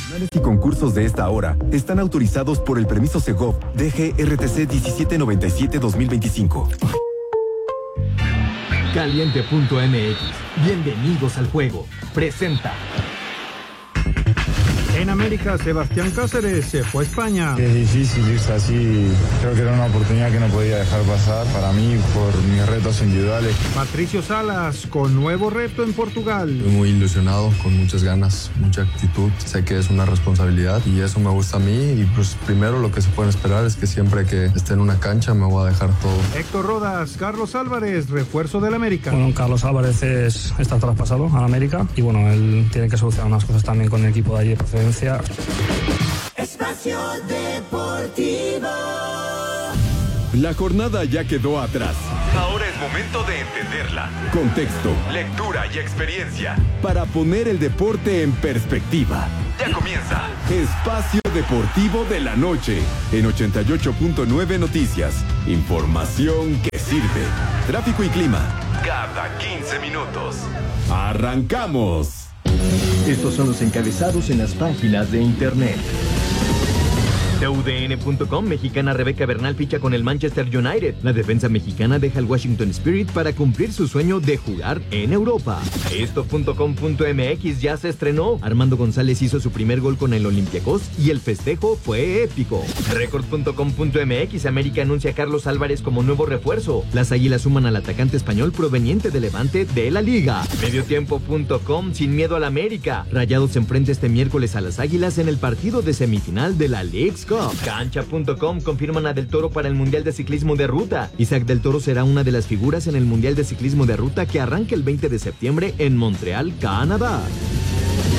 Y concursos de esta hora están autorizados por el permiso Segov DGRTC 1797-2025. Caliente.mx. Bienvenidos al juego. Presenta. En América, Sebastián Cáceres se fue a España. Es difícil irse así, creo que era una oportunidad que no podía dejar pasar para mí por mis retos individuales. Patricio Salas con nuevo reto en Portugal. Estoy muy ilusionado, con muchas ganas, mucha actitud. Sé que es una responsabilidad y eso me gusta a mí. Y pues primero lo que se puede esperar es que siempre que esté en una cancha me voy a dejar todo. Héctor Rodas, Carlos Álvarez, refuerzo del América. Bueno, Carlos Álvarez está traspasado a América y bueno, él tiene que solucionar unas cosas también con el equipo de allí de procedencia. Espacio Deportivo. La jornada ya quedó atrás. Ahora es momento de entenderla. Contexto, Lectura y experiencia. para poner el deporte en perspectiva. Ya comienza. Espacio Deportivo de la Noche, en 88.9 Noticias. Información que sirve. Tráfico y clima. Cada 15 minutos. ¡Arrancamos! Estos son los encabezados en las páginas de internet. TUDN.com, mexicana Rebeca Bernal ficha con el Manchester United. La defensa mexicana deja el Washington Spirit para cumplir su sueño de jugar en Europa. Esto.com.mx ya se estrenó. Armando González hizo su primer gol con el Olympiacos y el festejo fue épico. Record.com.mx, América anuncia a Carlos Álvarez como nuevo refuerzo. Las Águilas suman al atacante español proveniente de Levante de la Liga. Mediotiempo.com, sin miedo al América. Rayados se enfrenta este miércoles a las Águilas en el partido de semifinal de la Leagues Cup. Cancha.com, confirman a Del Toro para el Mundial de Ciclismo de Ruta. Isaac Del Toro será una de las figuras en el Mundial de Ciclismo de Ruta que arranca el 20 de septiembre en Montreal, Canadá.